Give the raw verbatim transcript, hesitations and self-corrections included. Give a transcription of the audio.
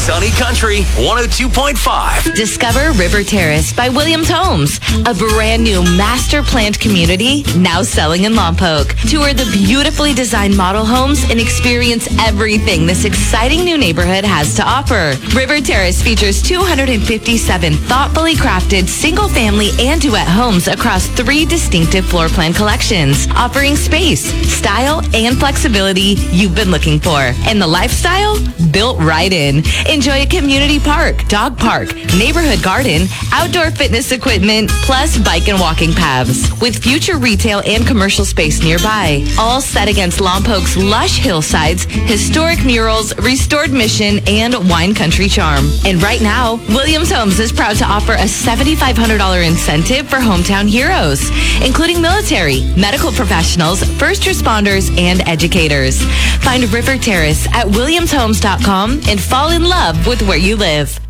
Sunny Country one oh two point five. Discover River Terrace by Williams Homes, a brand new master planned community now selling in Lompoc. Tour the beautifully designed model homes and experience everything this exciting new neighborhood has to offer. River Terrace features two hundred fifty-seven thoughtfully crafted single-family and duet homes across three distinctive floor plan collections, offering space, style, and flexibility you've been looking for, and the lifestyle built right in. Enjoy a community park, dog park, neighborhood garden, outdoor fitness equipment, plus bike and walking paths, with future retail and commercial space nearby, all set against Lompoc's lush hillsides, historic murals, restored mission, and wine country charm. And right now, Williams Homes is proud to offer a seven thousand five hundred dollars incentive for hometown heroes, including military, medical professionals, first responders, and educators. Find River Terrace at williams homes dot com and fall in love with where you live.